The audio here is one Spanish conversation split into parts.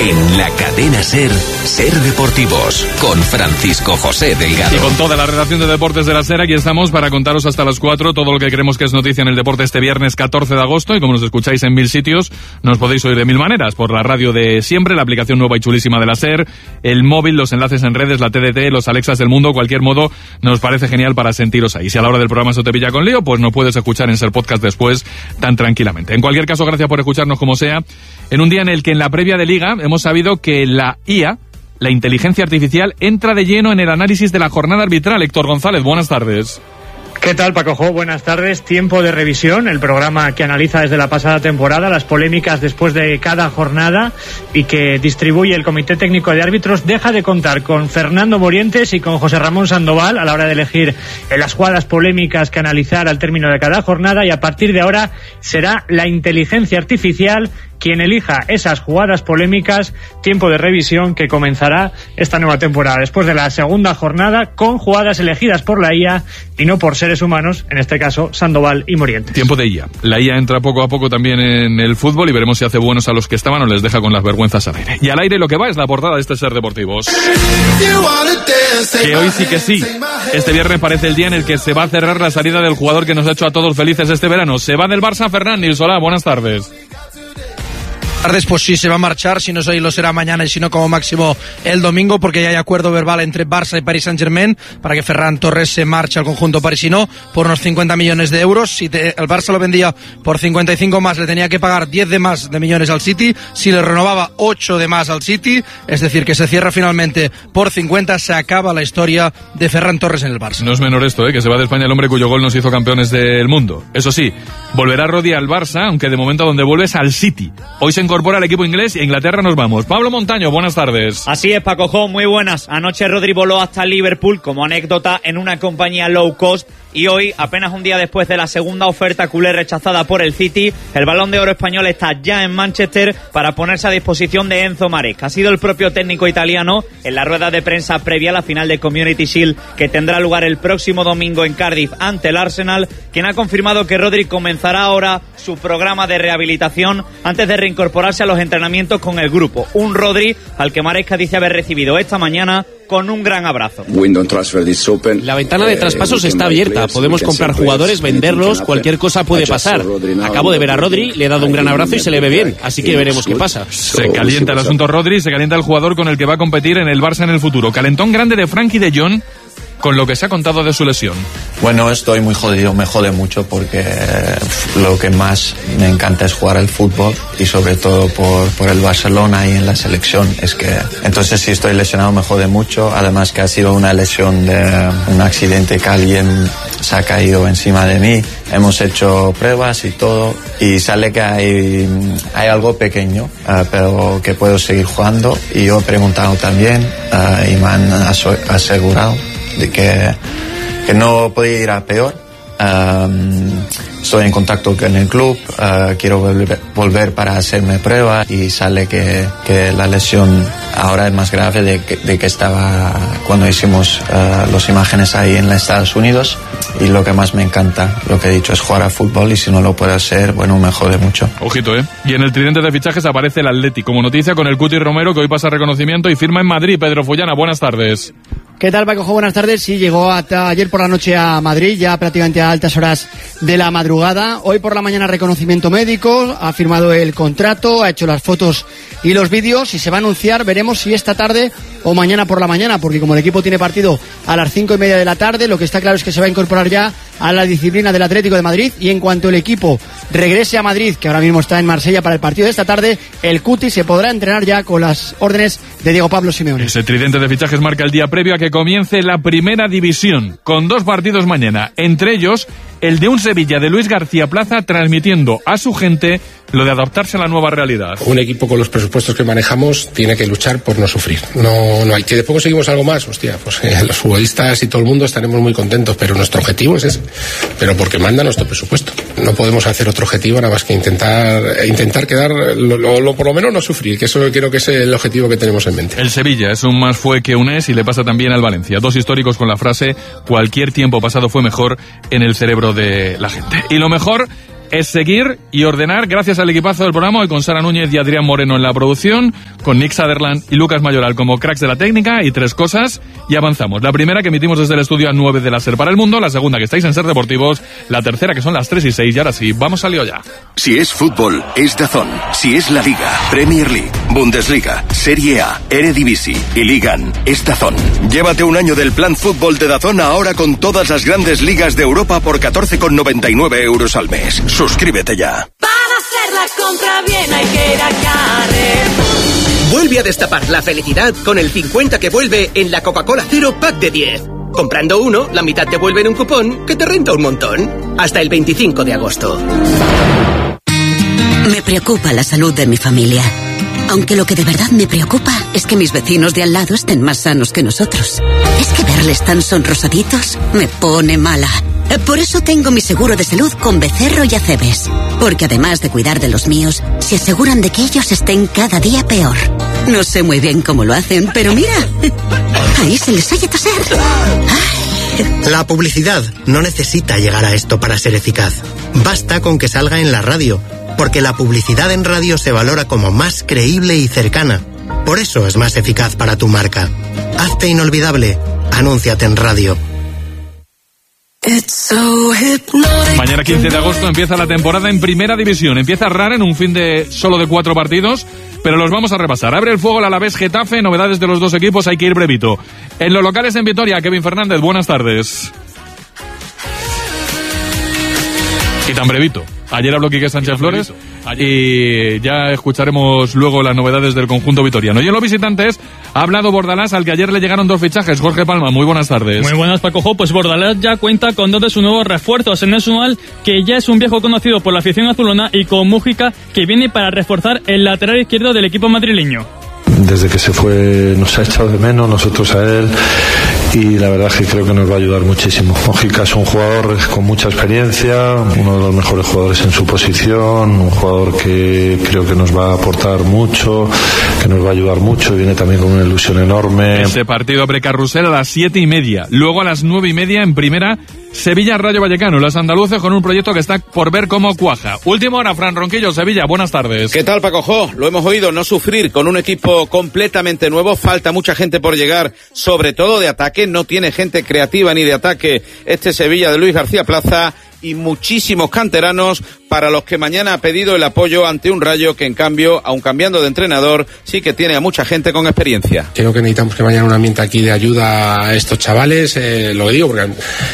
En la cadena SER, SER Deportivos, con Francisco José Delgado. Y con toda la redacción de Deportes de la SER, aquí estamos para contaros hasta las 4 todo lo que creemos que es noticia en el deporte este viernes 14 de agosto. Y como nos escucháis en 1000 sitios, nos podéis oír de 1000 maneras. Por la radio de siempre, la aplicación nueva y chulísima de la SER, el móvil, los enlaces en redes, la TDT, los Alexas del mundo, cualquier modo, nos parece genial para sentiros ahí. Si a la hora del programa eso te pilla con lío, pues no puedes escuchar en SER Podcast después tan tranquilamente. En cualquier caso, gracias por escucharnos como sea, en un día en el que en la previa de Liga hemos sabido que la IA, la inteligencia artificial, entra de lleno en el análisis de la jornada arbitral. Héctor González, buenas tardes. ¿Qué tal, Paco Jo? Buenas tardes. Tiempo de revisión, el programa que analiza desde la pasada temporada las polémicas después de cada jornada y que distribuye el Comité Técnico de Árbitros, deja de contar con Fernando Morientes y con José Ramón Sandoval a la hora de elegir las jugadas polémicas que analizar al término de cada jornada, y a partir de ahora será la inteligencia artificial quien elija esas jugadas polémicas. Tiempo de revisión que comenzará esta nueva temporada después de la segunda jornada con jugadas elegidas por la IA y no por seres humanos, en este caso Sandoval y Morientes. Tiempo de IA. La IA entra poco a poco también en el fútbol y veremos si hace buenos a los que estaban o les deja con las vergüenzas al aire. Y al aire lo que va es la portada de este SER Deportivos. Que hoy sí que sí. Este viernes parece el día en el que se va a cerrar la salida del jugador que nos ha hecho a todos felices este verano. Se va del Barça Ferran Nilssolà. Buenas tardes. Pues sí, se va a marchar, si no es hoy lo será mañana y si no como máximo el domingo, porque ya hay acuerdo verbal entre Barça y Paris Saint-Germain para que Ferran Torres se marche al conjunto parisino por unos 50 millones de euros. Si el Barça lo vendía por 55 más, le tenía que pagar 10 de más de millones al City. Si le renovaba 8 de más al City, es decir, que se cierra finalmente por 50, se acaba la historia de Ferran Torres en el Barça. No es menor esto, que se va de España el hombre cuyo gol nos hizo campeones del mundo. Eso sí, volverá Rodri al Barça, aunque de momento donde vuelve es al City. Hoy se incorpora al equipo inglés y a Inglaterra nos vamos. Pablo Montaño, buenas tardes. Así es, Paco Jo, muy buenas. Anoche Rodri voló hasta Liverpool como anécdota en una compañía low cost y hoy, apenas un día después de la segunda oferta culé rechazada por el City, el Balón de Oro español está ya en Manchester para ponerse a disposición de Enzo Maresca. Ha sido el propio técnico italiano en la rueda de prensa previa a la final de Community Shield que tendrá lugar el próximo domingo en Cardiff ante el Arsenal, quien ha confirmado que Rodri comenzará ahora su programa de rehabilitación antes de reincorporarse a los entrenamientos con el grupo. Un Rodri al que Maresca dice haber recibido esta mañana con un gran abrazo. La ventana de traspasos está abierta. Podemos comprar jugadores, venderlos, cualquier cosa puede pasar. Acabo de ver a Rodri, le he dado un gran abrazo y se le ve bien, así que veremos qué pasa. Se calienta el asunto Rodri, se calienta el jugador con el que va a competir en el Barça en el futuro. Calentón grande de Frenkie de Jong con lo que se ha contado de su lesión. Bueno, estoy muy jodido, me jode mucho porque lo que más me encanta es jugar al fútbol y sobre todo por el Barcelona y en la selección. Es que entonces si estoy lesionado me jode mucho, además que ha sido una lesión de un accidente que alguien se ha caído encima de mí. Hemos hecho pruebas y todo y sale que hay algo pequeño, pero que puedo seguir jugando, y yo he preguntado también y me han asegurado de que no podía ir a peor. Estoy en contacto con el club, quiero volver para hacerme prueba y sale que la lesión ahora es más grave de que estaba cuando hicimos las imágenes ahí en los Estados Unidos. Y lo que más me encanta, lo que he dicho, es jugar a fútbol, y si no lo puedo hacer, bueno, me jode mucho. Ojito, Y en el tridente de fichajes aparece el Atleti como noticia con el Cuti Romero, que hoy pasa reconocimiento y firma en Madrid. Pedro Fullana, buenas tardes. ¿Qué tal, Paco? Buenas tardes. Sí, llegó hasta ayer por la noche a Madrid, ya prácticamente a altas horas de la madrugada. Hoy por la mañana reconocimiento médico, ha firmado el contrato, ha hecho las fotos y los vídeos y se va a anunciar, veremos si esta tarde o mañana por la mañana, porque como el equipo tiene partido a las 5:30 de la tarde, lo que está claro es que se va a incorporar ya a la disciplina del Atlético de Madrid, y en cuanto el equipo regrese a Madrid, que ahora mismo está en Marsella para el partido de esta tarde, el Cuti se podrá entrenar ya con las órdenes de Diego Pablo Simeone. Ese tridente de fichajes marca el día previo a que comience la primera división, con 2 partidos mañana, entre ellos el de un Sevilla de Luis García Plaza transmitiendo a su gente lo de adaptarse a la nueva realidad. Un equipo con los presupuestos que manejamos tiene que luchar por no sufrir. No hay que después conseguimos algo más, hostia, pues los futbolistas y todo el mundo estaremos muy contentos, pero nuestro objetivo es ese, pero porque manda nuestro presupuesto. No podemos hacer otro objetivo nada más que intentar quedar, por lo menos no sufrir, que eso creo que es el objetivo que tenemos en mente. El Sevilla es un más fue que un es, y le pasa también al Valencia. 2 históricos con la frase cualquier tiempo pasado fue mejor en el cerebro de la gente. Y lo mejor es seguir y ordenar gracias al equipazo del programa, hoy con Sara Núñez y Adrián Moreno en la producción, con Nick Sutherland y Lucas Mayoral como cracks de la técnica, y 3 cosas y avanzamos. La primera, que emitimos desde el estudio a 9 de la SER para el mundo; la segunda, que estáis en SER Deportivos; la tercera, que son las 3:06, y ahora sí, vamos al lío ya. Si es fútbol, es DAZN. Si es la Liga, Premier League, Bundesliga, Serie A, Eredivisie y Ligan, es DAZN. Llévate un año del plan fútbol de DAZN ahora con todas las grandes ligas de Europa por 14,99 € al mes. Suscríbete ya. Para hacer la compra bien hay que ir a Carrefour. Vuelve a destapar la felicidad con el 50 que vuelve en la Coca-Cola Cero Pack de 10. Comprando uno, la mitad te vuelve en un cupón que te renta un montón. Hasta el 25 de agosto. Me preocupa la salud de mi familia. Aunque lo que de verdad me preocupa es que mis vecinos de al lado estén más sanos que nosotros. Es que verles tan sonrosaditos me pone mala. Por eso tengo mi seguro de salud con Becerro y Acebes. Porque además de cuidar de los míos, se aseguran de que ellos estén cada día peor. No sé muy bien cómo lo hacen, pero mira, ahí se les oye toser. Ay. La publicidad no necesita llegar a esto para ser eficaz. Basta con que salga en la radio, porque la publicidad en radio se valora como más creíble y cercana. Por eso es más eficaz para tu marca. Hazte inolvidable. Anúnciate en radio. Mañana 15 de agosto empieza la temporada en Primera División. Empieza rara en un fin de solo de 4 partidos, pero los vamos a repasar. Abre el fuego el Alavés Getafe, novedades de los dos equipos, hay que ir brevito. En los locales en Vitoria, Kevin Fernández, buenas tardes. Y tan brevito. Ayer habló Quique Sánchez Flores y ya escucharemos luego las novedades del conjunto vitoriano. Y en los visitantes ha hablado Bordalás, al que ayer le llegaron 2 fichajes. Jorge Palma, muy buenas tardes. Muy buenas, Paco. Pues Bordalás ya cuenta con 2 de sus nuevos refuerzos. En Esual, que ya es un viejo conocido por la afición azulona, y con Mújica, que viene para reforzar el lateral izquierdo del equipo madrileño. Desde que se fue nos ha echado de menos, nosotros a él, y la verdad es que creo que nos va a ayudar muchísimo. Mojica es un jugador con mucha experiencia, uno de los mejores jugadores en su posición, un jugador que creo que nos va a aportar mucho, que nos va a ayudar mucho, y viene también con una ilusión enorme. Ese partido precarrusel a las 7:30, luego a las 9:30 en primera, Sevilla Rayo Vallecano, los andaluces con un proyecto que está por ver cómo cuaja. Última hora, Fran Ronquillo, Sevilla, buenas tardes. ¿Qué tal, Paco Jo? Lo hemos oído, no sufrir con un equipo completamente nuevo, falta mucha gente por llegar, sobre todo de ataque, no tiene gente creativa ni de ataque este Sevilla de Luis García Plaza, y muchísimos canteranos para los que mañana ha pedido el apoyo ante un Rayo que, en cambio, aun cambiando de entrenador, sí que tiene a mucha gente con experiencia. Creo que necesitamos que mañana un ambiente aquí de ayuda a estos chavales, lo digo porque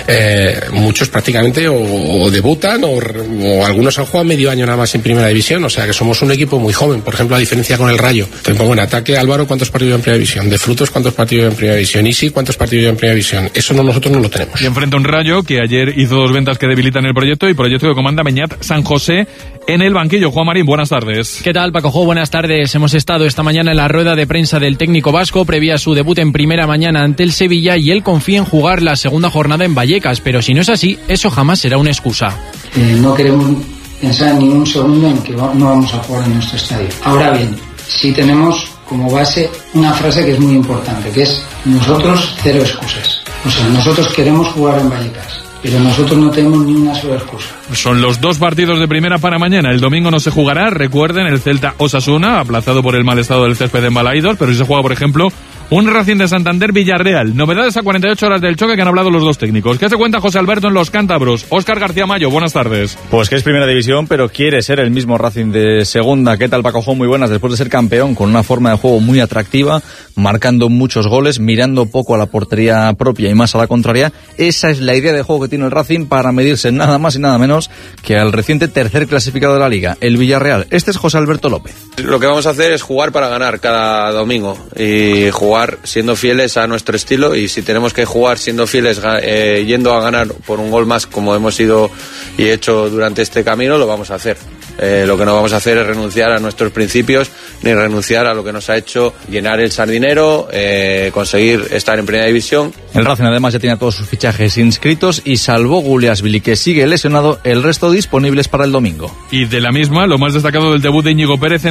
muchos prácticamente o debutan o algunos han jugado medio año nada más en Primera División, o sea que somos un equipo muy joven, por ejemplo, a diferencia con el Rayo. Entonces, bueno, ataque, Álvaro, ¿cuántos partidos en Primera División? De Frutos, ¿cuántos partidos en Primera División? Isi, ¿cuántos partidos en Primera División? Eso nosotros no lo tenemos. Y enfrenta un Rayo que ayer hizo 2 ventas que debilitan el proyecto, y proyecto que comanda Beñat San José en el banquillo. Juan Marín, buenas tardes. ¿Qué tal, Paco Jo? Buenas tardes. Hemos estado esta mañana en la rueda de prensa del técnico vasco previa a su debut en primera mañana ante el Sevilla, y él confía en jugar la segunda jornada en Vallecas, pero si no es así, eso jamás será una excusa. No queremos pensar ni un segundo en que no vamos a jugar en nuestro estadio. Ahora bien, sí tenemos como base una frase que es muy importante, que es: nosotros cero excusas. O sea, nosotros queremos jugar en Vallecas, pero nosotros no tenemos ni una sola excusa. Son los 2 partidos de primera para mañana. El domingo no se jugará, recuerden, el Celta Osasuna, aplazado por el mal estado del césped en Balaídor, pero sí se juega, por ejemplo, un Racing de Santander Villarreal. Novedades a 48 horas del choque que han hablado los 2 técnicos. ¿Qué se cuenta José Alberto en los cántabros? Óscar García Mayo, buenas tardes. Pues que es Primera División, pero quiere ser el mismo Racing de Segunda. ¿Qué tal, Paco Jo? Muy buenas. Después de ser campeón, con una forma de juego muy atractiva, marcando muchos goles, mirando poco a la portería propia y más a la contraria, esa es la idea de juego que tiene el Racing para medirse nada más y nada menos que al reciente tercer clasificado de la Liga, el Villarreal. Este es José Alberto López. Lo que vamos a hacer es jugar para ganar cada domingo y jugar siendo fieles a nuestro estilo, y si tenemos que jugar siendo fieles yendo a ganar por un gol más, como hemos ido y hecho durante este camino, lo vamos a hacer. Lo que no vamos a hacer es renunciar a nuestros principios, ni renunciar a lo que nos ha hecho llenar el sardinero, conseguir estar en Primera División. El Racing además ya tiene todos sus fichajes inscritos, y salvo Guliasvili, que sigue lesionado, el resto disponibles para el domingo. Y de la misma, lo más destacado del debut de Íñigo Pérez en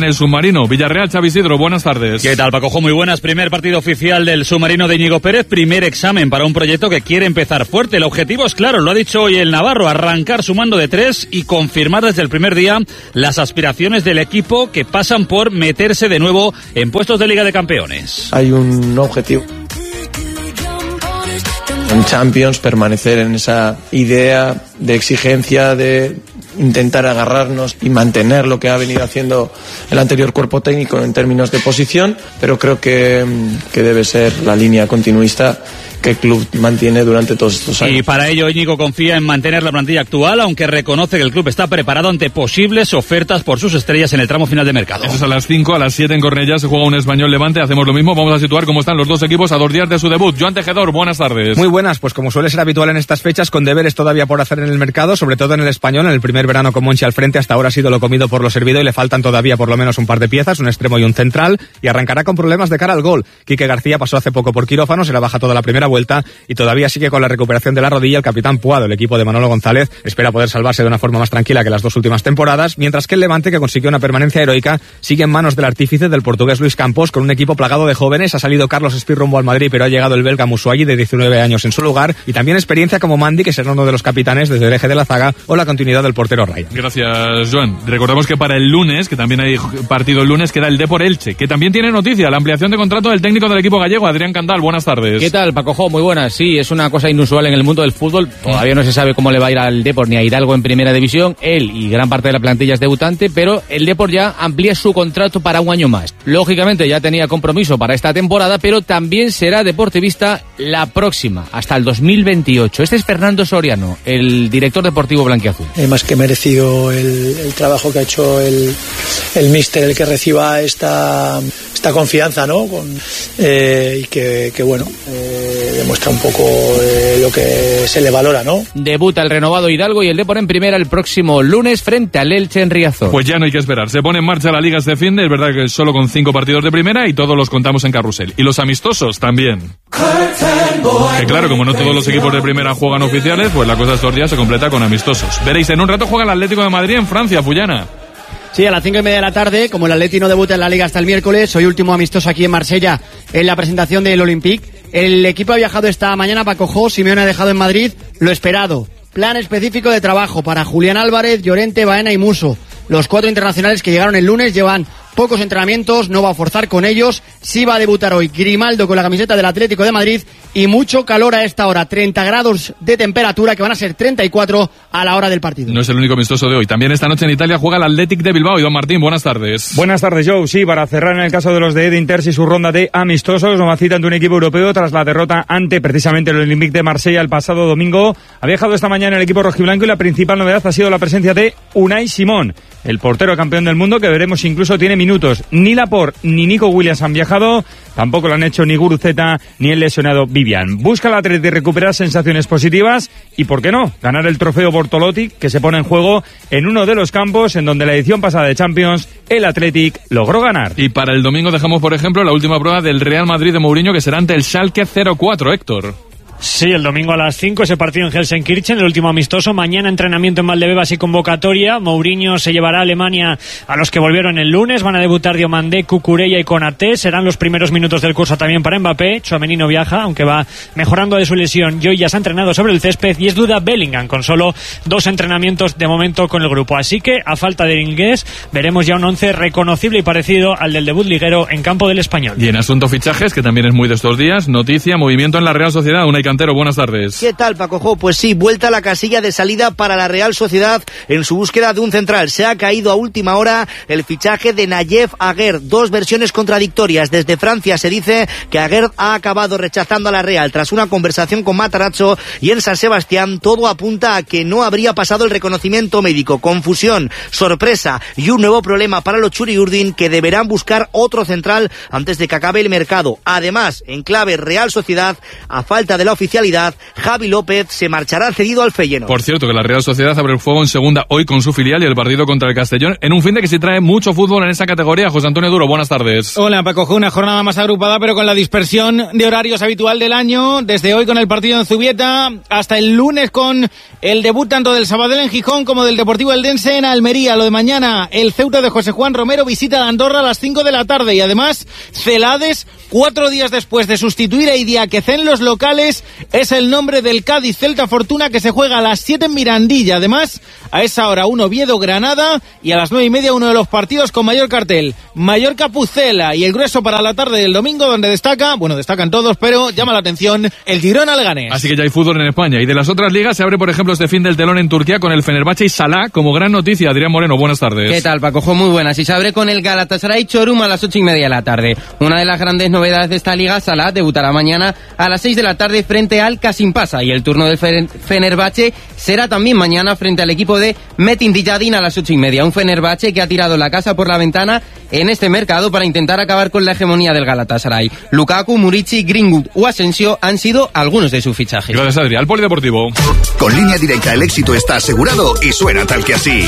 el submarino. Villarreal, Xavi Isidro, buenas tardes. ¿Qué tal, Pacojo? Muy buenas. Primer partido oficial del submarino de Íñigo Pérez, primer examen para un proyecto que quiere empezar fuerte. El objetivo es claro, lo ha dicho hoy el navarro, arrancar sumando de 3 y confirmar desde el primer día las aspiraciones del equipo que pasan por meterse de nuevo en puestos de Liga de Campeones. Hay un objetivo en Champions, permanecer en esa idea de exigencia, de intentar agarrarnos y mantener lo que ha venido haciendo el anterior cuerpo técnico en términos de posición, pero creo que debe ser la línea continuista que el club mantiene durante todos estos años. Y para ello Íñigo confía en mantener la plantilla actual, aunque reconoce que el club está preparado ante posibles ofertas por sus estrellas en el tramo final de mercado. Eso es a las 5, a las 7 en Cornellá se juega un Español Levante, hacemos lo mismo, vamos a situar cómo están los dos equipos a 2 días de su debut. Joan Tejedor, buenas tardes. Muy buenas, pues como suele ser habitual en estas fechas, con deberes todavía por hacer en el mercado, sobre todo en el Español, en el primer verano con Monchi al frente, hasta ahora ha sido lo comido por lo servido y le faltan todavía por lo menos un par de piezas, un extremo y un central, y arrancará con problemas de cara al gol. Quique García pasó hace poco por quirófano, se la baja toda la primera vuelta y todavía sigue con la recuperación de la rodilla. El capitán Puado, el equipo de Manolo González, espera poder salvarse de una forma más tranquila que las dos últimas temporadas, mientras que el Levante, que consiguió una permanencia heroica, sigue en manos del artífice del portugués Luis Campos, con un equipo plagado de jóvenes. Ha salido Carlos Espí rumbo al Madrid, pero ha llegado el belga Musuagi de 19 años en su lugar, y también experiencia como Mandy, que será uno de los capitanes desde el eje de la zaga, o la continuidad del portero Ryan. Gracias, Joan. Recordamos que para el lunes, que también hay partido el lunes, queda el Depor Elche, que también tiene noticia, la ampliación de contrato del técnico del equipo gallego, Adrián Candal. Buenas tardes. ¿Qué tal, Pacojo? Muy buenas. Sí, es una cosa inusual en el mundo del fútbol. Todavía no se sabe cómo le va a ir al Depor ni a Hidalgo en primera división. Él y gran parte de la plantilla es debutante, pero el Depor ya amplía su contrato para un año más. Lógicamente ya tenía compromiso para esta temporada, pero también será deportivista la próxima, hasta el 2028. Este es Fernando Soriano, el director deportivo blanquiazul. Más que merecido el trabajo que ha hecho el míster, el que reciba esta confianza, ¿no? Y que bueno, demuestra un poco lo que se le valora, ¿no? Debuta el renovado Hidalgo y el Depor en primera el próximo lunes frente al Elche en Riazor. Pues ya no hay que esperar, se pone en marcha la Liga este fin de, es verdad que solo con 5 partidos de primera y todos los contamos en carrusel. Y los amistosos también. Que claro, como no todos los equipos de primera juegan oficiales, pues la cosa estos días se completa con amistosos. Veréis, en un rato juega el Atlético de Madrid en Francia, Puyana. Sí, a las 5:30 de la tarde, como el Atleti no debuta en la Liga hasta el miércoles, hoy último amistoso aquí en Marsella en la presentación del Olympique. El equipo ha viajado esta mañana para Cojó, Simeone ha dejado en Madrid lo esperado. Plan específico de trabajo para Julián Álvarez, Llorente, Baena y Muso. Los 4 internacionales que llegaron el lunes llevan pocos entrenamientos, no va a forzar con ellos. Sí va a debutar hoy Grimaldo con la camiseta del Atlético de Madrid y mucho calor a esta hora, 30 grados de temperatura que van a ser 34 a la hora del partido. No es el único amistoso de hoy. También esta noche en Italia juega el Athletic de Bilbao. Y don Martín, buenas tardes. Buenas tardes, Joe. Sí, para cerrar en el caso de los de Edin Terzi su ronda de amistosos, nueva cita ante un equipo europeo tras la derrota ante precisamente el Olympique de Marsella el pasado domingo. Ha viajado esta mañana el equipo rojiblanco y la principal novedad ha sido la presencia de Unai Simón, el portero campeón del mundo, que veremos incluso tiene minutos. Ni Laporte ni Nico Williams han viajado, tampoco lo han hecho ni Guruceta ni el lesionado Vivian. Busca el Athletic recuperar sensaciones positivas y, ¿por qué no?, ganar el trofeo Bortolotti, que se pone en juego en uno de los campos en donde la edición pasada de Champions el Athletic logró ganar. Y para el domingo dejamos, por ejemplo, la última prueba del Real Madrid de Mourinho, que será ante el Schalke 04, Héctor. Sí, el domingo a las 5 ese partido en Gelsenkirchen, el último amistoso. Mañana entrenamiento en Valdebebas y convocatoria. Mourinho se llevará a Alemania a los que volvieron el lunes. Van a debutar Diomandé, Cucurella y Konaté. Serán los primeros minutos del curso también para Mbappé. Tchouaméni no viaja, aunque va mejorando de su lesión. Y hoy ya se ha entrenado sobre el césped y es duda Bellingham, con solo 2 entrenamientos de momento con el grupo. Así que, a falta del inglés, veremos ya un 11 reconocible y parecido al del debut liguero en campo del Español. Y en asunto fichajes, que también es muy de estos días, noticia, movimiento en la Real Sociedad. Unai Cantero, buenas tardes. ¿Qué tal, Pacojo? Pues sí, vuelta a la casilla de salida para la Real Sociedad en su búsqueda de un central. Se ha caído a última hora el fichaje de Nayef Aguerd. 2 versiones contradictorias. Desde Francia se dice que Aguerd ha acabado rechazando a la Real tras una conversación con Matarazzo, y en San Sebastián todo apunta a que no habría pasado el reconocimiento médico. Confusión, sorpresa y un nuevo problema para los Txuri-Urdin, que deberán buscar otro central antes de que acabe el mercado. Además, en clave Real Sociedad, a falta de la oficialidad, Javi López se marchará cedido al Feyenoord. Por cierto, que la Real Sociedad abre el fuego en segunda hoy con su filial y el partido contra el Castellón en un fin de que sí trae mucho fútbol en esa categoría. José Antonio Duro, buenas tardes. Hola, Paco, una jornada más agrupada, pero con la dispersión de horarios habitual del año. Desde hoy con el partido en Zubieta hasta el lunes con el debut tanto del Sabadell en Gijón como del Deportivo Eldense en Almería. Lo de mañana, el Ceuta de José Juan Romero visita a Andorra a las 5 de la tarde y además Celades, 4 días después de sustituir a Idiáquez en los locales, es el nombre del Cádiz Celta Fortuna que se juega a las 7 en Mirandilla. Además, a esa hora un Oviedo-Granada y a las 9:30 uno de los partidos con mayor cartel, Mallorca-Pucela, y el grueso para la tarde del domingo donde destacan todos, pero llama la atención el Girona-Leganés. Así que ya hay fútbol en España. Y de las otras ligas se abre, por ejemplo, este fin del telón en Turquía con el Fenerbahce y Salah como gran noticia. Adrián Moreno, buenas tardes. ¿Qué tal, Paco? Muy buenas. Y se abre con el Galatasaray Çorum a las 8:30 de la tarde. Una de las grandes novedades de esta liga, Salah debutará mañana a las 6 de la tarde frente al Kasimpasa, y el turno del Fenerbahce será también mañana frente al equipo de Metin Diyadin a las 8:30. Un Fenerbahce que ha tirado la casa por la ventana en este mercado para intentar acabar con la hegemonía del Galatasaray. Lukaku, Murici, Greenwood o Asensio han sido algunos de sus fichajes. Gracias, Adrián. Al Polideportivo. Con Línea Directa el éxito está asegurado y suena tal que así.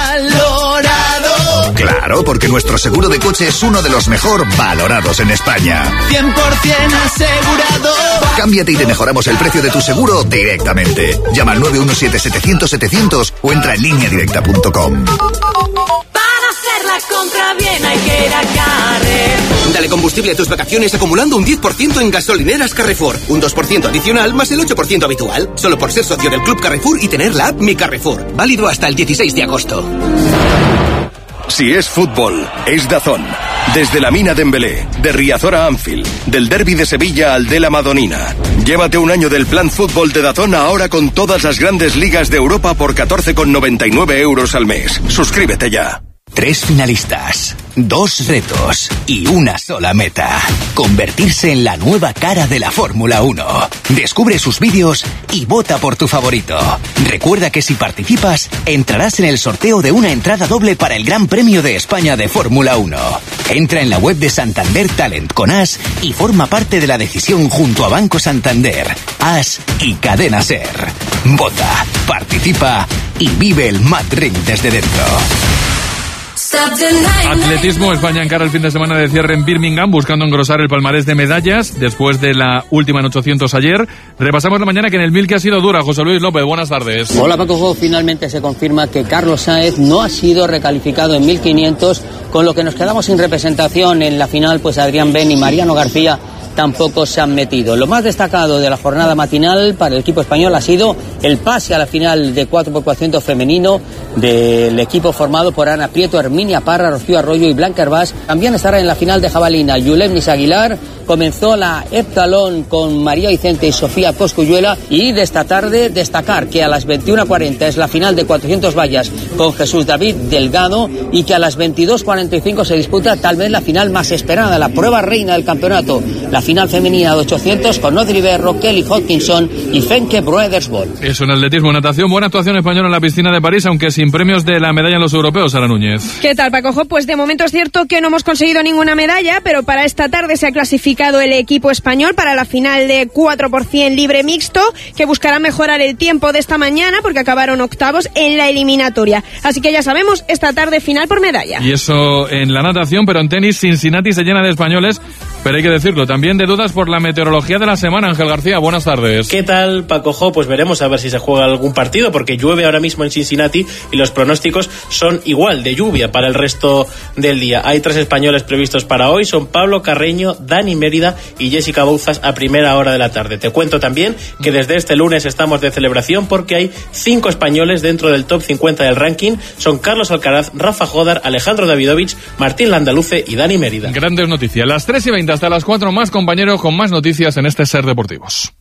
Valorado. Claro, porque nuestro seguro de coche es uno de los mejor valorados en España. 100% asegurado. Cámbiate y te mejoramos el precio de tu seguro directamente. Llama al 917-700-700 o entra en lineadirecta.com. Para hacer la compra bien hay que ir a Carrefour. Dale combustible a tus vacaciones acumulando un 10% en gasolineras Carrefour. Un 2% adicional más el 8% habitual. Solo por ser socio del Club Carrefour y tener la app Mi Carrefour. Válido hasta el 16 de agosto. Si es fútbol, es DAZN. Desde la Mina Dembélé, de Riazor a Anfield, del Derbi de Sevilla al de la Madonina. Llévate un año del plan fútbol de DAZN ahora con todas las grandes ligas de Europa por 14,99 € al mes. Suscríbete ya. 3 finalistas, 2 retos y una sola meta: convertirse en la nueva cara de la Fórmula 1. Descubre sus vídeos y vota por tu favorito. Recuerda que si participas, entrarás en el sorteo de una entrada doble para el Gran Premio de España de Fórmula 1. Entra en la web de Santander Talent con As y forma parte de la decisión junto a Banco Santander, As y Cadena Ser. Vota, participa y vive el Mad Ring desde dentro. Atletismo. España encara el fin de semana de cierre en Birmingham buscando engrosar el palmarés de medallas después de la última en 800 ayer. Repasamos la mañana que en el 1000 que ha sido dura. José Luis López, buenas tardes. Hola, Paco. Finalmente se confirma que Carlos Sáenz no ha sido recalificado en 1500, con lo que nos quedamos sin representación en la final, pues Adrián Ben y Mariano García tampoco se han metido. Lo más destacado de la jornada matinal para el equipo español ha sido el pase a la final de 4x400 femenino del equipo formado por Ana Prieto, Herminia Parra, Rocío Arroyo y Blanca Herbás. También estará en la final de jabalina Yulemnis Aguilar. Comenzó la heptalón con María Vicente y Sofía Cosculluela, y de esta tarde destacar que a las 21:40 es la final de 400 vallas con Jesús David Delgado, y que a las 22:45 se disputa tal vez la final más esperada, la prueba reina del campeonato, la final femenina de 800 con Audrey Berro, Kelly Hodkinson y Fenke Broedersborg. Eso en atletismo. Natación, buena actuación española en la piscina de París, aunque sin premios de la medalla en los europeos. Sara Núñez. ¿Qué tal, Paco? Pues de momento es cierto que no hemos conseguido ninguna medalla, pero para esta tarde se ha clasificado el equipo español para la final de 4x100 libre mixto, que buscará mejorar el tiempo de esta mañana porque acabaron octavos en la eliminatoria. Así que ya sabemos, esta tarde final por medalla. Y eso en la natación, pero en tenis Cincinnati se llena de españoles, pero hay que decirlo, también de dudas por la meteorología de la semana. Ángel García, buenas tardes. ¿Qué tal, Paco? Pues veremos a ver si se juega algún partido, porque llueve ahora mismo en Cincinnati y los pronósticos son igual de lluvia para el resto del día. Hay 3 españoles previstos para hoy, son Pablo Carreño, Dani Mérida y Jessica Bouzas a primera hora de la tarde. Te cuento también que desde este lunes estamos de celebración porque hay 5 españoles dentro del top 50 del ranking. Son Carlos Alcaraz, Rafa Jodar, Alejandro Davidovich, Martín Landaluce y Dani Mérida. Grandes noticias. Las 3:20 hasta las 4 más, compañeros, con más noticias en este Ser Deportivos.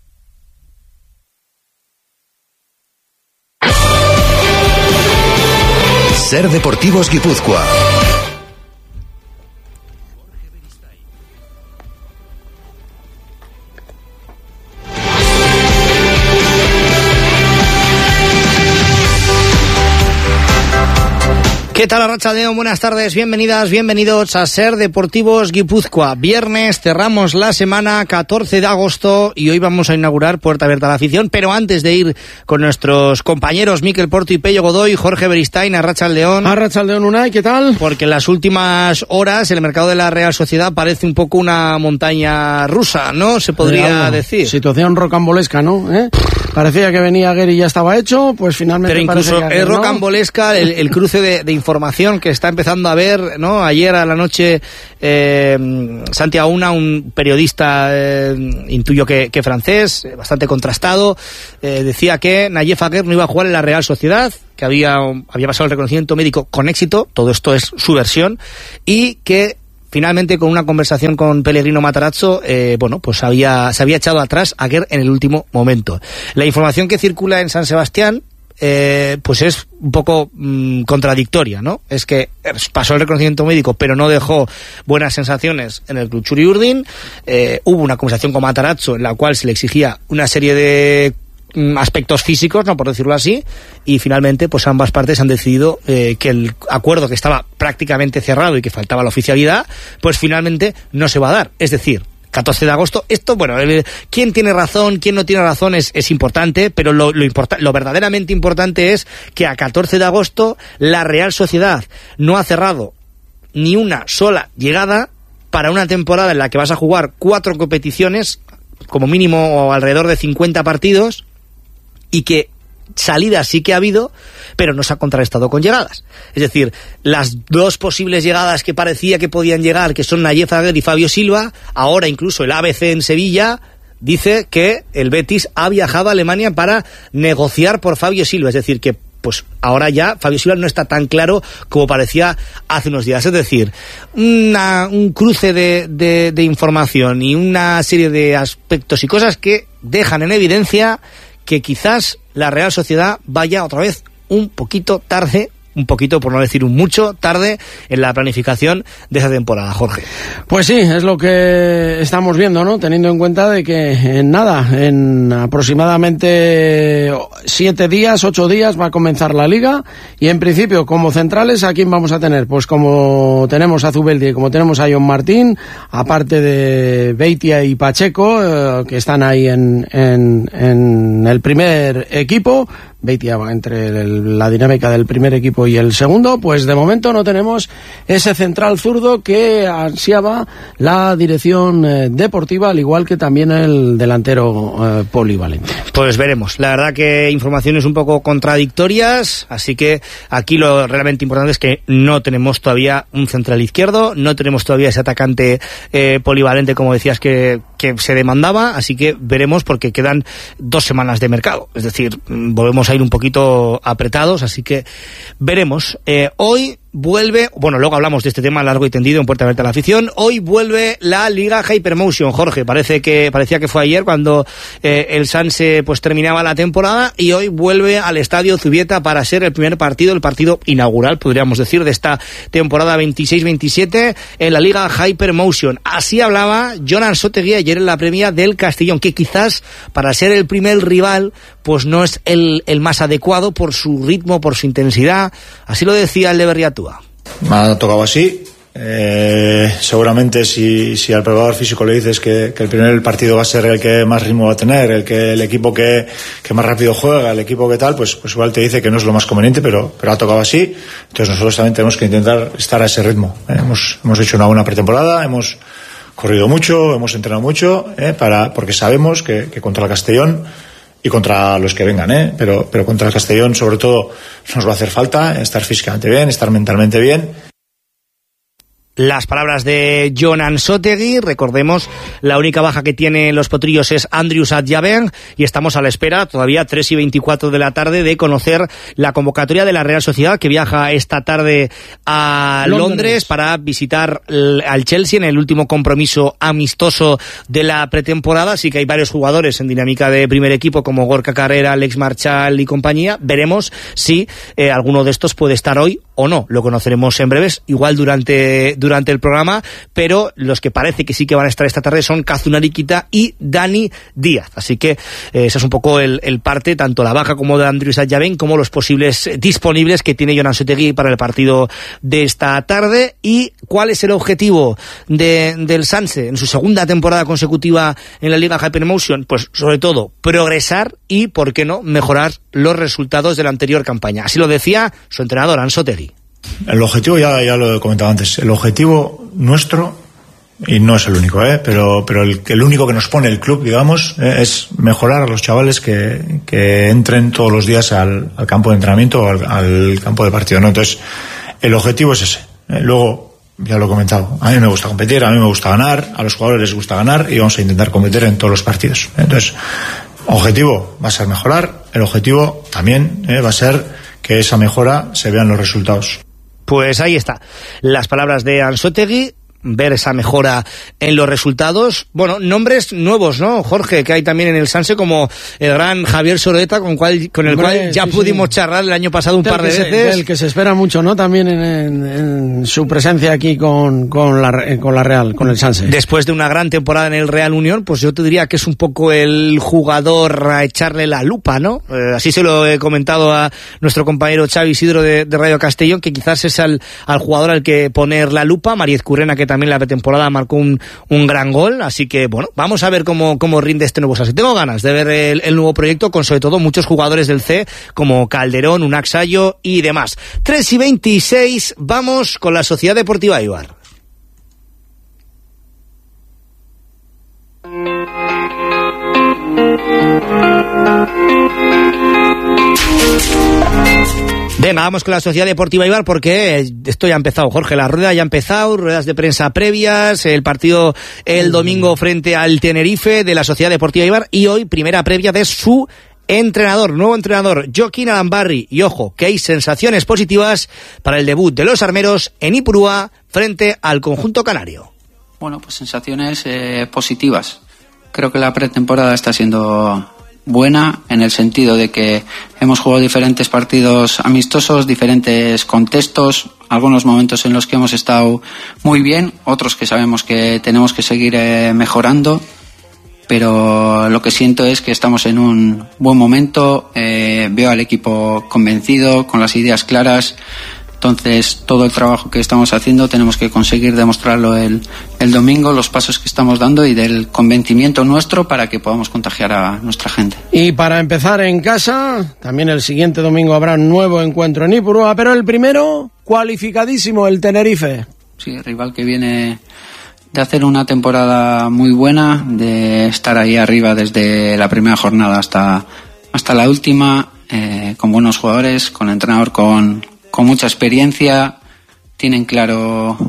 Ser Deportivos Guipúzcoa. ¿Qué tal, arratsaldeon? Buenas tardes, bienvenidas, bienvenidos a Ser Deportivos Guipúzcoa. Viernes, cerramos la semana, 14 de agosto, y hoy vamos a inaugurar Puerta Abierta a la Afición, pero antes de ir con nuestros compañeros Mikel Porto y Pello Godoy, Jorge Beristain, arratsaldeon. Arratsaldeon, Unai, ¿qué tal? Porque en las últimas horas el mercado de la Real Sociedad parece un poco una montaña rusa, ¿no? Se podría decir. Situación rocambolesca, ¿no? Parecía que venía Aguer y ya estaba hecho, pues finalmente. Pero incluso Aguer, es rocambolesca, ¿no? el cruce de información que está empezando a ver, ¿no? Ayer a la noche Santi Auna, un periodista, intuyo que francés, bastante contrastado, decía que Nayef Aguer no iba a jugar en la Real Sociedad, que había pasado el reconocimiento médico con éxito, todo esto es su versión, y que finalmente, con una conversación con Pellegrino Matarazzo, pues se había echado atrás Aguer en el último momento. La información que circula en San Sebastián, pues es un poco contradictoria, ¿no? Es que pasó el reconocimiento médico, pero no dejó buenas sensaciones en el club Txuri-Urdin. Hubo una conversación con Matarazzo en la cual se le exigía una serie de aspectos físicos, no por decirlo así, y finalmente pues ambas partes han decidido que el acuerdo, que estaba prácticamente cerrado y que faltaba la oficialidad, pues finalmente no se va a dar. Es decir, 14 de agosto, esto, bueno, quién tiene razón, quién no tiene razón es importante, pero lo verdaderamente importante es que a 14 de agosto la Real Sociedad no ha cerrado ni una sola llegada para una temporada en la que vas a jugar 4 competiciones, como mínimo o alrededor de 50 partidos, y que salidas sí que ha habido, pero no se ha contrarrestado con llegadas. Es decir, las 2 posibles llegadas que parecía que podían llegar, que son Nayef Aguer y Fabio Silva, ahora incluso el ABC en Sevilla dice que el Betis ha viajado a Alemania para negociar por Fabio Silva. Es decir, que pues ahora ya Fabio Silva no está tan claro como parecía hace unos días. Es decir, un cruce de información y una serie de aspectos y cosas que dejan en evidencia que quizás la Real Sociedad vaya otra vez un poquito tarde, un poquito, por no decir un mucho, tarde en la planificación de esa temporada, Jorge. Pues sí, es lo que estamos viendo, ¿no? Teniendo en cuenta de que en aproximadamente 7 días, 8 días va a comenzar la Liga, y en principio, como centrales, ¿a quién vamos a tener? Pues como tenemos a Zubeldia y como tenemos a John Martín, aparte de Beitia y Pacheco, que están ahí en el primer equipo. Beitia entre la dinámica del primer equipo y el segundo, pues de momento no tenemos ese central zurdo que ansiaba la dirección deportiva, al igual que también el delantero polivalente. Pues veremos. La verdad que informaciones un poco contradictorias, así que aquí lo realmente importante es que no tenemos todavía un central izquierdo, no tenemos todavía ese atacante polivalente, como decías, que se demandaba, así que veremos, porque quedan 2 semanas de mercado, es decir, volvemos a ir un poquito apretados, así que veremos. Hoy vuelve, bueno, luego hablamos de este tema largo y tendido en Puerta Abierta a la Afición. Hoy vuelve la Liga Hypermotion, Jorge. Parecía que fue ayer cuando el Sanse pues terminaba la temporada, y hoy vuelve al Estadio Zubieta para ser el primer partido, el partido inaugural, podríamos decir, de esta temporada 26-27 en la Liga Hypermotion. Así hablaba Jonan Sotegui ayer en la previa del Castellón, que quizás para ser el primer rival pues no es el más adecuado por su ritmo, por su intensidad. Así lo decía el de Berriatúa. Me ha tocado así. Seguramente si al preparador físico le dices que el primer partido va a ser el que más ritmo va a tener, el equipo que más rápido juega, el equipo que tal, pues igual te dice que no es lo más conveniente, pero ha tocado así. Entonces nosotros también tenemos que intentar estar a ese ritmo. Hemos hecho una buena pretemporada, hemos corrido mucho, hemos entrenado mucho, porque sabemos que contra el Castellón y contra los que vengan, pero contra el Castellón sobre todo nos va a hacer falta estar físicamente bien, estar mentalmente bien. Las palabras de Jonan Sotegui. Recordemos, la única baja que tiene los potrillos es Andrius Adjaben, y estamos a la espera, todavía 3:24 de la tarde, de conocer la convocatoria de la Real Sociedad, que viaja esta tarde a Londres para visitar al Chelsea en el último compromiso amistoso de la pretemporada. Así que hay varios jugadores en dinámica de primer equipo, como Gorka Carrera, Alex Marchal y compañía. Veremos si alguno de estos puede estar hoy o no. Lo conoceremos en breves, igual durante durante el programa, pero los que parece que sí que van a estar esta tarde son Kazuna Arikita y Dani Díaz. Así que esa es un poco el parte, tanto la baja como de Andrew Sayaben, como los posibles disponibles que tiene Jon Ansotegui para el partido de esta tarde. ¿Y cuál es el objetivo del Sanse en su segunda temporada consecutiva en la Liga Hypermotion? Pues sobre todo progresar y, ¿por qué no?, mejorar los resultados de la anterior campaña. Así lo decía su entrenador, Ansotegui. El objetivo, ya lo he comentado antes, el objetivo nuestro, y no es el único, pero el único que nos pone el club, digamos, es mejorar a los chavales que entren todos los días al campo de entrenamiento o al campo de partido, ¿no? Entonces, el objetivo es ese. Luego, ya lo he comentado, a mí me gusta competir, a mí me gusta ganar, a los jugadores les gusta ganar y vamos a intentar competir en todos los partidos. Entonces, objetivo va a ser mejorar, el objetivo también va a ser que esa mejora se vean los resultados. Pues ahí está, las palabras de Ansotegui, ver esa mejora en los resultados. Bueno, nombres nuevos, ¿no, Jorge? Que hay también en el Sanse, como el gran Javier Soroeta, con el cual ya pudimos charlar el año pasado un par de veces. El que se espera mucho, ¿no? También en su presencia aquí con la Real, con el Sanse. Después de una gran temporada en el Real Unión, pues yo te diría que es un poco el jugador a echarle la lupa, ¿no? Así se lo he comentado a nuestro compañero Xavi Isidro de Radio Castellón, que quizás es al jugador al que poner la lupa. Mariez Currena, que también la pretemporada marcó un gran gol, así que bueno, vamos a ver cómo rinde este nuevo Sanse. Tengo ganas de ver el nuevo proyecto, con sobre todo muchos jugadores del C, como Calderón, Unac Sayo y demás. 3:26, vamos con la Sociedad Deportiva Eibar. Venga, vamos con la Sociedad Deportiva Eibar, porque esto ya ha empezado, Jorge, la rueda ya ha empezado, ruedas de prensa previas, el partido el domingo frente al Tenerife de la Sociedad Deportiva Eibar, y hoy primera previa de su nuevo entrenador, Joaquín Arambarri. Y ojo, que hay sensaciones positivas para el debut de los armeros en Ipurúa frente al conjunto canario. Bueno, pues sensaciones positivas. Creo que la pretemporada está siendo buena, en el sentido de que hemos jugado diferentes partidos amistosos, diferentes contextos, algunos momentos en los que hemos estado muy bien, otros que sabemos que tenemos que seguir mejorando, pero lo que siento es que estamos en un buen momento. Veo al equipo convencido, con las ideas claras. Entonces, todo el trabajo que estamos haciendo tenemos que conseguir demostrarlo el domingo, los pasos que estamos dando y del convencimiento nuestro, para que podamos contagiar a nuestra gente. Y para empezar en casa, también el siguiente domingo habrá un nuevo encuentro en Ipurúa, pero el primero, cualificadísimo, el Tenerife. Sí, rival que viene de hacer una temporada muy buena, de estar ahí arriba desde la primera jornada hasta la última, con buenos jugadores, con entrenador con mucha experiencia, tienen claro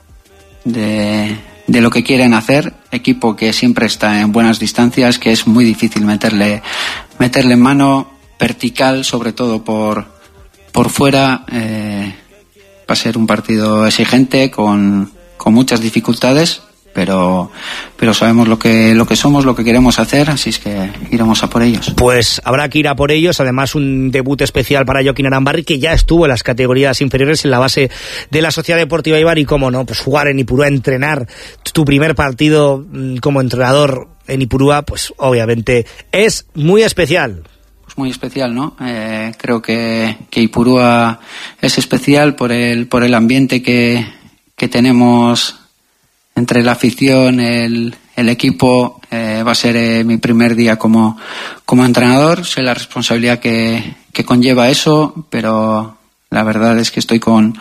de lo que quieren hacer, equipo que siempre está en buenas distancias, que es muy difícil meterle en mano, vertical, sobre todo por fuera. Va a ser un partido exigente, con muchas dificultades, pero sabemos lo que somos, lo que queremos hacer, así es que iremos a por ellos. Pues habrá que ir a por ellos. Además, un debut especial para Joaquín Arambarri, que ya estuvo en las categorías inferiores, en la base de la Sociedad Deportiva Eibar, y cómo no, pues jugar en Ipurúa, entrenar tu primer partido como entrenador en Ipurúa, pues obviamente es muy especial. Pues muy especial, ¿no? Creo que Ipurúa es especial por el ambiente que tenemos entre la afición, el equipo. Va a ser mi primer día como entrenador. Sé la responsabilidad que conlleva eso, pero la verdad es que estoy con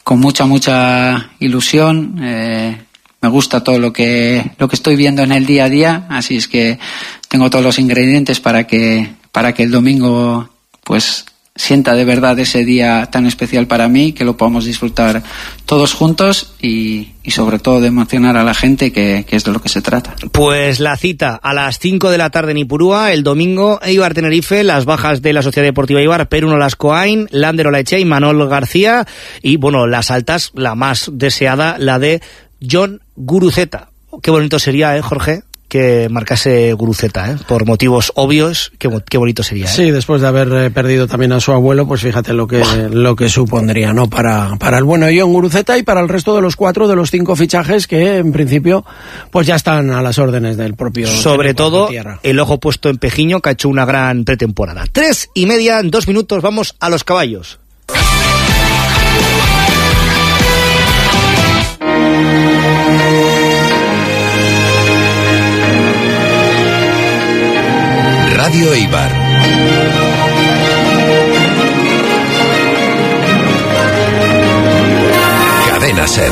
mucha ilusión. Me gusta todo lo que estoy viendo en el día a día, así es que tengo todos los ingredientes para que el domingo pues sienta de verdad ese día tan especial para mí, que lo podamos disfrutar todos juntos y sobre todo de emocionar a la gente, que es de lo que se trata. Pues la cita a las 5 de la tarde en Ipurúa, el domingo, Eibar Tenerife, las bajas de la Sociedad Deportiva Eibar, Perú Nolascoain, Lander Olaechea y Manol García, y bueno, las altas, la más deseada, la de Jon Guruceta. Qué bonito sería, Jorge, que marcase Guruceta, por motivos obvios, qué bonito sería. Sí, después de haber perdido también a su abuelo, pues fíjate lo que supondría, ¿no? Para el bueno John Guruceta y para el resto de los 4 de los 5 fichajes que en principio pues ya están a las órdenes del propio. Sobre todo el ojo puesto en Pejiño, que ha hecho una gran pretemporada. 3:30, en 2 minutos vamos a los caballos. Radio Eibar. Cadena SER.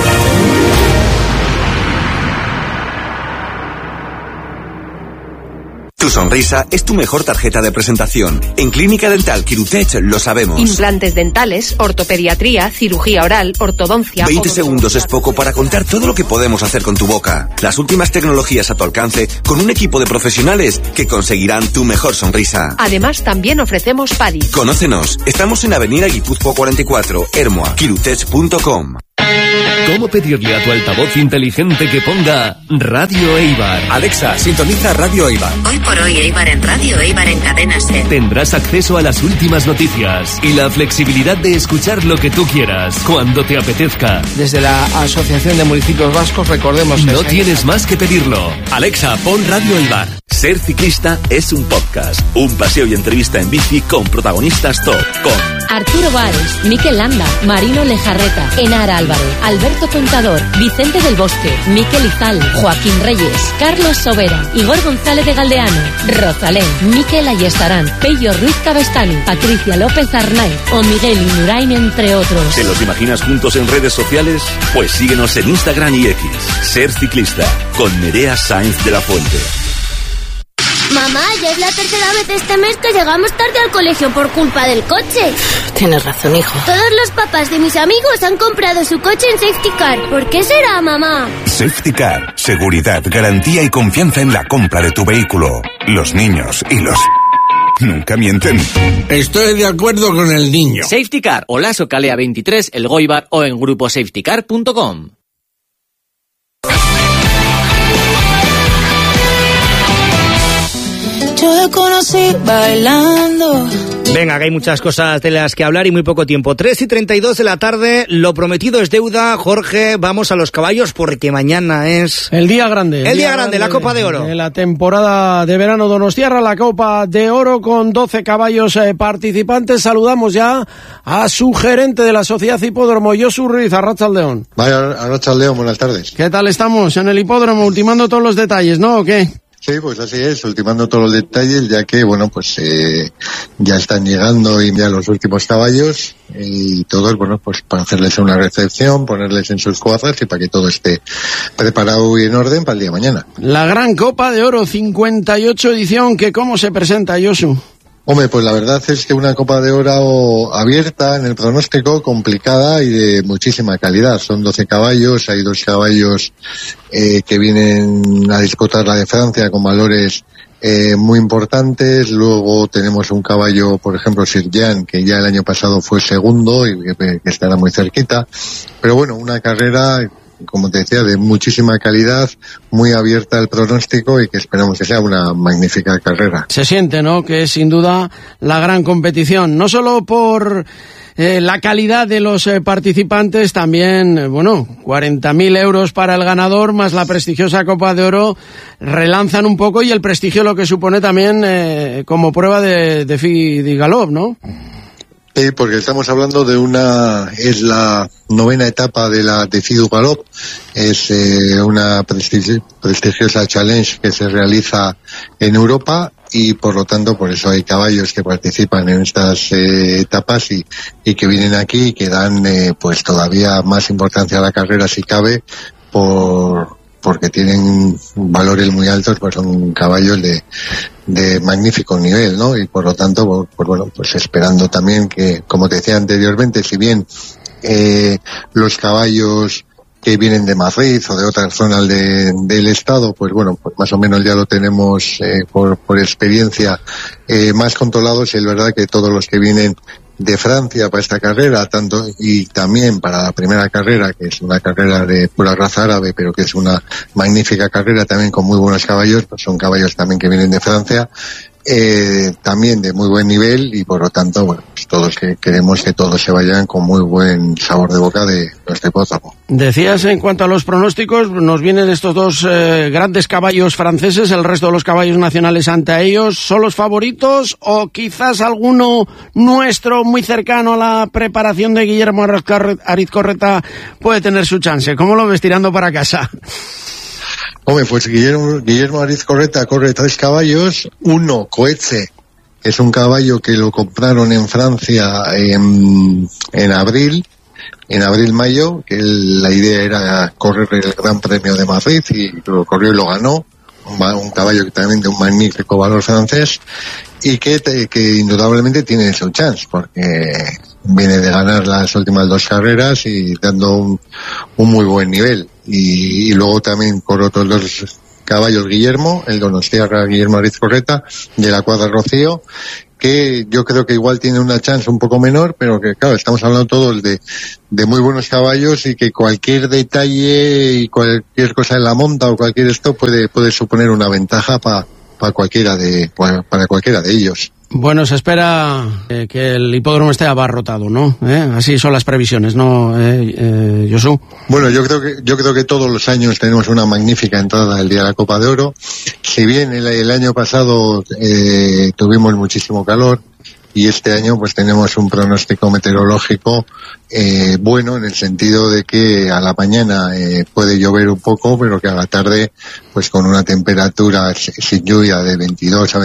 Tu sonrisa es tu mejor tarjeta de presentación. En Clínica Dental Quirutech lo sabemos. Implantes dentales, ortopediatría, cirugía oral, ortodoncia... 20 segundos es poco para contar todo lo que podemos hacer con tu boca. Las últimas tecnologías a tu alcance con un equipo de profesionales que conseguirán tu mejor sonrisa. Además, también ofrecemos PADI. Conócenos. Estamos en Avenida Guipúzcoa 44, Ermua, quirutech.com. ¿Cómo pedirle a tu altavoz inteligente que ponga Radio Eibar? Alexa, sintoniza Radio Eibar. Hoy por hoy Eibar en Radio Eibar en Cadena SER. Tendrás acceso a las últimas noticias y la flexibilidad de escuchar lo que tú quieras, cuando te apetezca. Desde la Asociación de Municipios Vascos, recordemos... No tienes más que pedirlo. Alexa, pon Radio Eibar. Ser ciclista es un podcast, un paseo y entrevista en bici con protagonistas top, con Arturo Valls, Mikel Landa, Marino Lejarreta, Enara Álvarez, Alberto Contador, Vicente del Bosque, Mikel Izal, Joaquín Reyes, Carlos Sobera, Igor González de Galdeano, Rosalén, Mikel Ayestarán, Pello Ruiz Cabestani, Patricia López Arnaiz o Miguel Indurain, entre otros. ¿Te los imaginas juntos en redes sociales? Pues síguenos en Instagram y X. Ser ciclista, con Nerea Sáenz de la Fuente. Mamá, ya es la tercera vez este mes que llegamos tarde al colegio por culpa del coche. Tienes razón, hijo. Todos los papás de mis amigos han comprado su coche en Safety Car. ¿Por qué será, mamá? Safety Car. Seguridad, garantía y confianza en la compra de tu vehículo. Los niños y los... nunca mienten. Estoy de acuerdo con el niño. Safety Car, Olaso Calea 23, El Goibar o en gruposafetycar.com. Yo te conocí bailando. Venga, que hay muchas cosas de las que hablar y muy poco tiempo. 3:32 de la tarde, lo prometido es deuda. Jorge, vamos a los caballos porque mañana es... el día grande. El día grande, la Copa de Oro. De la temporada de verano donostiarra, la Copa de Oro con 12 caballos participantes. Saludamos ya a su gerente de la Sociedad Hipódromo, Josu Ruiz, Arratsaldeon. Vaya, Arratsaldeon, buenas tardes. ¿Qué tal estamos en el hipódromo? Ultimando todos los detalles, ¿no? ¿O qué? Sí, pues así es, ultimando todos los detalles, ya que, bueno, pues ya están llegando y ya los últimos caballos y todos, bueno, pues para hacerles una recepción, ponerles en sus cuadras y para que todo esté preparado y en orden para el día de mañana. La Gran Copa de Oro, 58 edición, que ¿cómo se presenta, Josu? Hombre, pues la verdad es que una Copa de Oro abierta en el pronóstico, complicada y de muchísima calidad. Son 12 caballos, hay 2 caballos que vienen a disputar la de Francia con valores muy importantes. Luego tenemos un caballo, por ejemplo, Sir Jan, que ya el año pasado fue segundo y que estará muy cerquita. Pero bueno, una carrera, como te decía, de muchísima calidad, muy abierta el pronóstico y que esperamos que sea una magnífica carrera. Se siente, ¿no?, que es sin duda la gran competición, no solo por la calidad de los participantes, también, bueno, 40.000 euros para el ganador, más la prestigiosa Copa de Oro, relanzan un poco y el prestigio lo que supone también como prueba de Fidi Galop, ¿no? Sí, porque estamos hablando de es la 9ª etapa de la de Fidi Galop, es una prestigiosa challenge que se realiza en Europa y por lo tanto por eso hay caballos que participan en estas etapas y que vienen aquí y que dan pues todavía más importancia a la carrera si cabe porque tienen valores muy altos, pues son caballos de magnífico nivel, ¿no? Y por lo tanto, pues bueno, pues esperando también que, como te decía anteriormente, si bien los caballos que vienen de Madrid o de otras zonas del estado, pues bueno, pues más o menos ya lo tenemos por experiencia más controlados, y es verdad que todos los que vienen de Francia para esta carrera, tanto y también para la primera carrera, que es una carrera de pura raza árabe, pero que es una magnífica carrera también con muy buenos caballos, pues son caballos también que vienen de Francia, también de muy buen nivel, y por lo tanto, bueno, pues todos queremos que todos se vayan con muy buen sabor de boca de nuestro hipódromo. Decías, en cuanto a los pronósticos, nos vienen estos dos grandes caballos franceses, el resto de los caballos nacionales ante ellos. ¿Son los favoritos o quizás alguno nuestro muy cercano a la preparación de Guillermo Arizcorreta puede tener su chance? ¿Cómo lo ves tirando para casa? Hombre, pues Guillermo Arizcorreta corre 3 caballos. Uno, Coetze, que es un caballo que lo compraron en Francia en abril-mayo, que la idea era correr el Gran Premio de Madrid, y lo corrió y lo ganó. Un caballo que también de un magnífico valor francés, y que indudablemente tiene su chance, porque viene de ganar las últimas 2 carreras y dando un muy buen nivel. Y luego también por otros 2 caballos, Guillermo, el donostiarra Guillermo Arizcorreta, de la cuadra Rocío, que yo creo que igual tiene una chance un poco menor, pero que claro, estamos hablando todos de muy buenos caballos, y que cualquier detalle y cualquier cosa en la monta o cualquier esto puede suponer una ventaja para cualquiera de ellos. Bueno, se espera que el hipódromo esté abarrotado, ¿no? Así son las previsiones, ¿no, Josu? Bueno, yo creo que todos los años tenemos una magnífica entrada el día de la Copa de Oro. Si bien el año pasado tuvimos muchísimo calor, y este año pues tenemos un pronóstico meteorológico bueno, en el sentido de que a la mañana puede llover un poco, pero que a la tarde pues con una temperatura sin lluvia de 22 a